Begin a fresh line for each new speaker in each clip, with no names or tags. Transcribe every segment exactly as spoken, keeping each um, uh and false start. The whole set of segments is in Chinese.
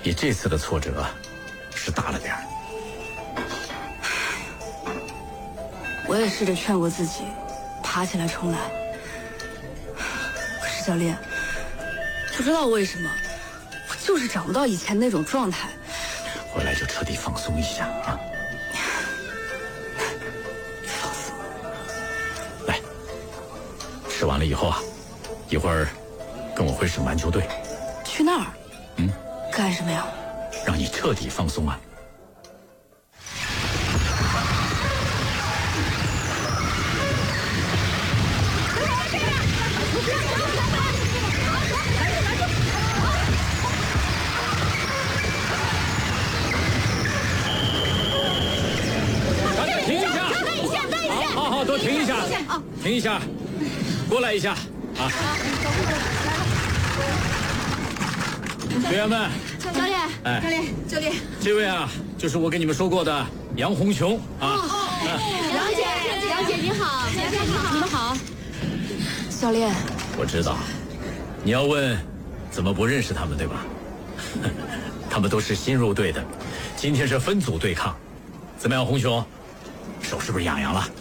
比这次的挫折是大了点儿。
我也试着劝过自己，爬起来重来。可是教练，不知道为什么，我就是找不到以前那种状态。
回来就彻底放松一下啊！
放松。
来，吃完了以后啊，一会儿跟我回省篮球队。
去那儿？
嗯，
干什么呀？
让你彻底放松啊！停一下！好好好，都停一下，停一下，过来一下啊！学员们，
教练，
哎，
教练，教练，
这位啊，就是我跟你们说过的杨红琼啊。
杨姐，杨姐你好，杨姐你好，你们好。
教练，
我知道，你要问怎么不认识他们对吧？他们都是新入队的，今天是分组对抗，怎么样，红琼？手是不是痒痒了？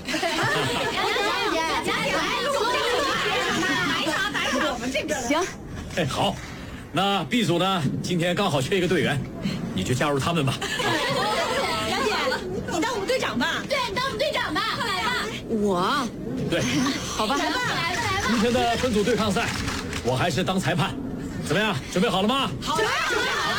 行。
哎，好，那 B 组呢？今天刚好缺一个队员，你就加入他们吧。
杨姐，你当我们队长吧。
对，当我们队长吧，快来吧。
我？
对，
好吧。
来吧，来吧，来吧。
今天的分组对抗赛，我还是当裁判，怎么样？准备好了吗？
好了，准备好了。